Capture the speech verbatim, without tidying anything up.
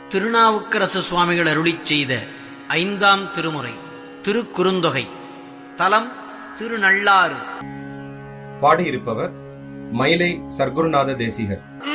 திருநாவுக்கரசு சுவாமிகள் அருளிச் செய்த ஐந்தாம் திருமுறை திருக்குறுந்தொகை. தலம் திருநள்ளாறு. பாடியிருப்பவர் மயிலை சர்க்குருநாத தேசிகர்.